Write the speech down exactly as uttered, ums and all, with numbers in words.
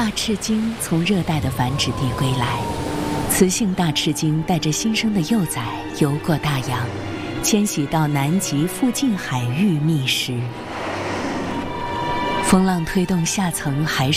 大赤鲸从热带的繁殖地归来，雌性大赤鲸带着新生的幼崽游过大洋，迁徙到南极附近海域觅食。风浪推动下层海